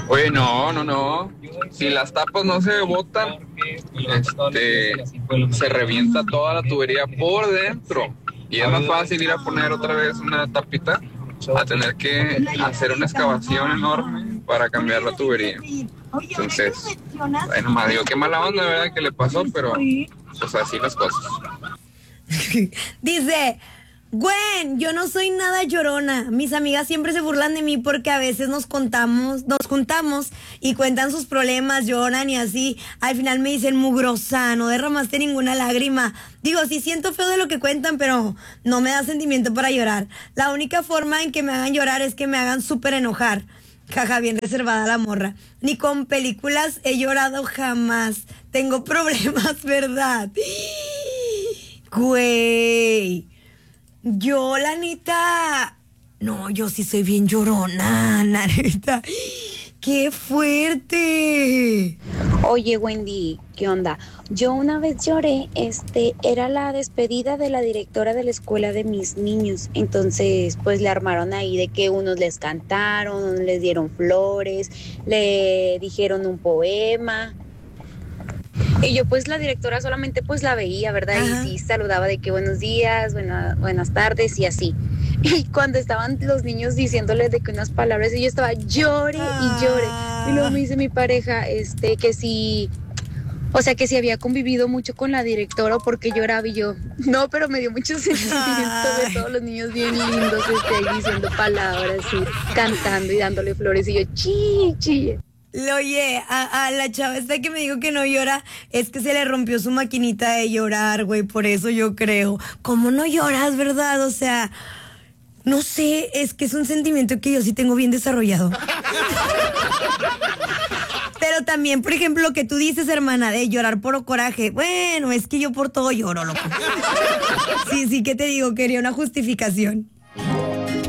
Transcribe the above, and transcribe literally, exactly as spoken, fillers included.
Oye, no, no, no. Si las tapas no se botan, este, se revienta toda la tubería por dentro. Y es más fácil ir a poner otra vez una tapita a tener que hacer una excavación enorme para cambiar la tubería. Entonces, bueno, más digo, qué mala onda, ¿verdad? Que le pasó, pero pues así las cosas. Dice, Gwen, yo no soy nada llorona. Mis amigas siempre se burlan de mí porque a veces nos contamos, nos juntamos y cuentan sus problemas, lloran y así. Al final me dicen, mugrosa, no derramaste ninguna lágrima. Digo, sí siento feo de lo que cuentan, pero no me da sentimiento para llorar. La única forma en que me hagan llorar es que me hagan súper enojar. Jaja, bien reservada la morra. Ni con películas he llorado jamás. Tengo problemas, ¿verdad? Güey. Yo, la neta. No, yo sí soy bien llorona, la neta. ¡Qué fuerte! Oye, Wendy, ¿qué onda? Yo una vez lloré, este, era la despedida de la directora de la escuela de mis niños. Entonces, pues le armaron ahí de que unos les cantaron, unos les dieron flores, le dijeron un poema. Y yo pues la directora solamente pues la veía, ¿verdad? Ajá. Y sí saludaba de que buenos días, buena, buenas tardes y así. Y cuando estaban los niños diciéndoles de que unas palabras, y yo estaba llore y llore. Y luego me dice mi pareja, este, que si, o sea, que si había convivido mucho con la directora o porque lloraba, y yo, no, pero me dio mucho sentimiento de todos los niños bien lindos, este, ahí diciendo palabras y cantando y dándole flores, y yo, chi, chi. Oye, a, a la chava esta que me dijo que no llora, es que se le rompió su maquinita de llorar, güey, por eso yo creo. ¿Cómo no lloras, verdad? O sea, no sé, es que es un sentimiento que yo sí tengo bien desarrollado. Pero también, por ejemplo, lo que tú dices, hermana, de llorar por coraje. Bueno, es que yo por todo lloro, loco. Sí, sí, que te digo, quería una justificación.